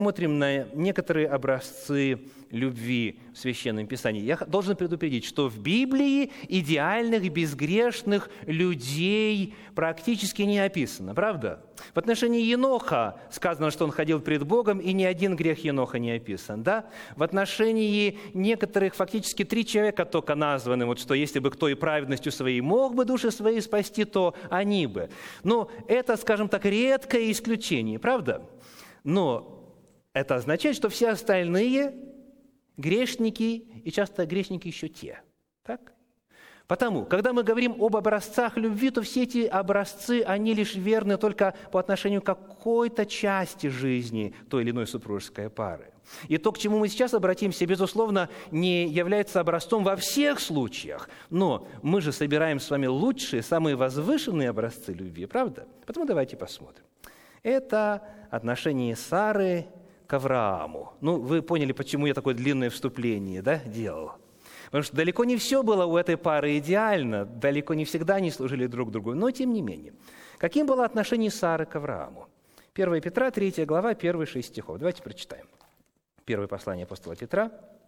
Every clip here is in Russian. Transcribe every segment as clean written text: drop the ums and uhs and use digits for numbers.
Смотрим на некоторые образцы любви в Священном Писании. Я должен предупредить, что в Библии идеальных, безгрешных людей практически не описано, правда? В отношении Еноха сказано, что он ходил пред Богом, и ни один грех Еноха не описан, да? В отношении некоторых фактически 3 человека только названы, вот что если бы кто и праведностью своей мог бы души свои спасти, то они бы. Но это, скажем так, редкое исключение, правда? Но это означает, что все остальные грешники, и часто грешники еще те. Так? Потому, когда мы говорим об образцах любви, то все эти образцы, они лишь верны только по отношению к какой-то части жизни той или иной супружеской пары. И то, к чему мы сейчас обратимся, безусловно, не является образцом во всех случаях. Но мы же собираем с вами лучшие, самые возвышенные образцы любви, правда? Поэтому давайте посмотрим. Это отношение Сары к Аврааму. Вы поняли, почему я такое длинное вступление делал. Потому что далеко не все было у этой пары идеально, далеко не всегда они служили друг другу, но тем не менее. Каким было отношение Сары к Аврааму? 1 Петра, 3 глава, 1-6 стихов. Давайте прочитаем. Первое послание апостола Петра,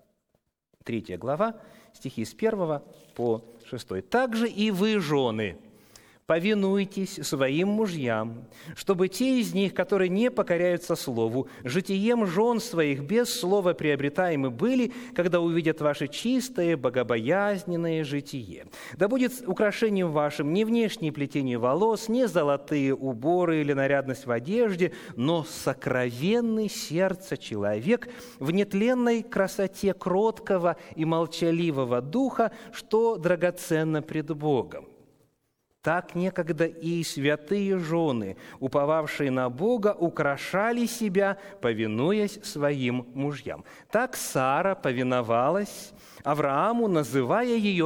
3 глава, стихи с 1 по 6. «Также и вы, жены, повинуйтесь своим мужьям, чтобы те из них, которые не покоряются слову, житием жен своих без слова приобретаемы были, когда увидят ваше чистое, богобоязненное житие. Да будет украшением вашим не внешнее плетение волос, не золотые уборы или нарядность в одежде, но сокровенный сердца человек в нетленной красоте кроткого и молчаливого духа, что драгоценно пред Богом. Так некогда и святые жены, уповавшие на Бога, украшали себя, повинуясь своим мужьям. Так Сара повиновалась Аврааму, называя его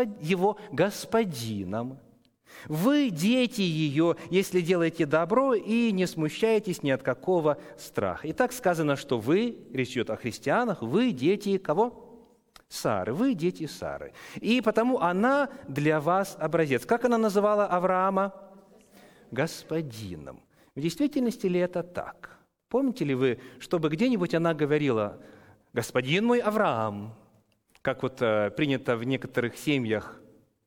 господином. Вы, дети ее, если делаете добро и не смущаетесь ни от какого страха. И так сказано, что вы, речь идет о христианах, вы, дети кого? Сары, вы дети Сары. И потому она для вас образец. Как она называла Авраама? Господином. В действительности ли это так? Помните ли вы, чтобы где-нибудь она говорила «Господин мой Авраам», как вот принято в некоторых семьях?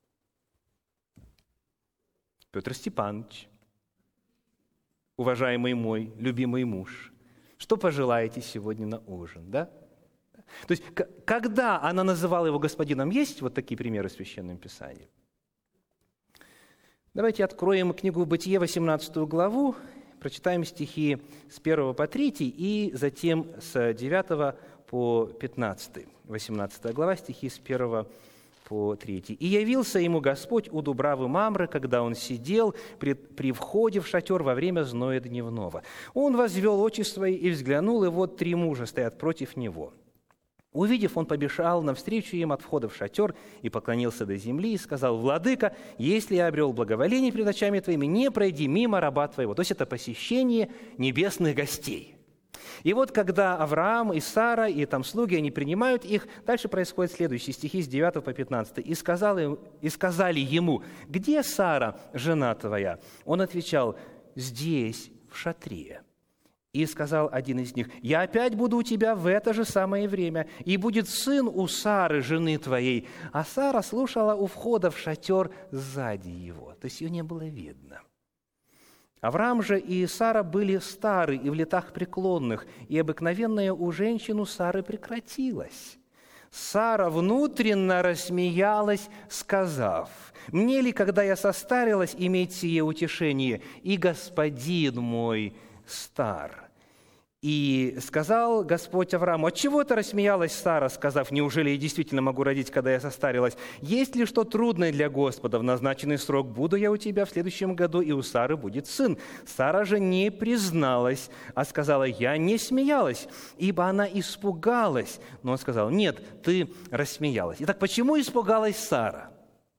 Петр Степанович, уважаемый мой, любимый муж, что пожелаете сегодня на ужин, да? То есть, когда она называла его господином, есть вот такие примеры в Священном Писании? Давайте откроем книгу «Бытие», 18 главу, прочитаем стихи с 1 по 3 и затем с 9 по 15. 18 глава, стихи с 1 по 3. «И явился ему Господь у дубравы Мамры, когда он сидел при входе в шатер во время зноя дневного. Он возвел очи свои и взглянул, и вот 3 мужа стоят против него. Увидев, он побежал навстречу им от входа в шатер и поклонился до земли и сказал: «Владыка, если я обрел благоволение пред очами твоими, не пройди мимо раба твоего». То есть это посещение небесных гостей. И вот когда Авраам и Сара, и там слуги, они принимают их, дальше происходят следующие стихи с 9 по 15. «И сказали ему: где Сара, жена твоя?» Он отвечал: «Здесь, в шатре». И сказал один из них: «Я опять буду у тебя в это же самое время, и будет сын у Сары, жены твоей». А Сара слушала у входа в шатер сзади его, то есть ее не было видно. Авраам же и Сара были стары и в летах преклонных, и обыкновенное у женщин у Сары прекратилось. Сара внутренно рассмеялась, сказав: «Мне ли, когда я состарилась, иметь сие утешение, и господин мой стар?» И сказал Господь Аврааму: «Отчего ты рассмеялась, Сара, сказав: неужели я действительно могу родить, когда я состарилась? Есть ли что трудное для Господа? В назначенный срок буду я у тебя в следующем году, и у Сары будет сын». Сара же не призналась, а сказала: «Я не смеялась», ибо она испугалась. Но он сказал: «Нет, ты рассмеялась». Итак, почему испугалась Сара?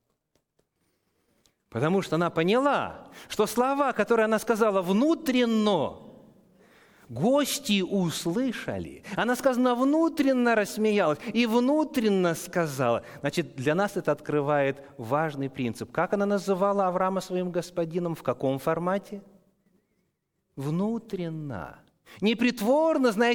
Потому что она поняла, что слова, которые она сказала внутренно, гости услышали. Она, сказано, внутренно рассмеялась и внутренно сказала. Значит, для нас это открывает важный принцип. Как она называла Авраама своим господином? В каком формате? Внутренно. Не притворно, знаете,